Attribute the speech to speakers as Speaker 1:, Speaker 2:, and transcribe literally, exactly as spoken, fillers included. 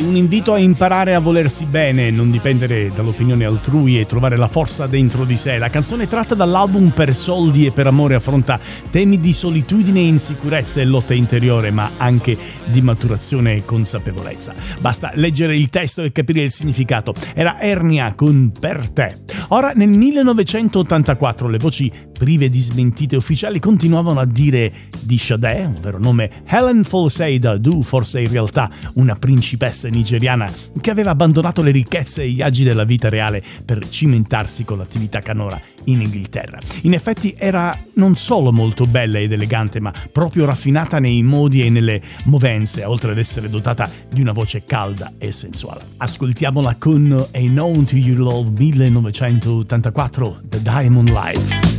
Speaker 1: un invito a imparare a volersi bene, non dipendere dall'opinione altrui e trovare la forza dentro di sé. La canzone tratta dall'album Per soldi e per amore affronta temi di solitudine, insicurezza e lotta interiore, ma anche di maturazione e consapevolezza. Basta leggere il testo e capire il significato. Era Ernia con Per te. Ora, nel millenovecentottantaquattro, le voci prive di smentite ufficiali continuavano a dire di Sade, un vero nome, Helen Folsey Adu, forse in realtà una principessa nigeriana che aveva abbandonato le ricchezze e gli agi della vita reale per cimentarsi con l'attività canora in Inghilterra. In effetti era non solo molto bella ed elegante, ma proprio raffinata nei modi e nelle movenze, oltre ad essere dotata di una voce calda e sensuale. Ascoltiamola con A Known to Your Love millenovecentottantaquattro, The Diamond Live.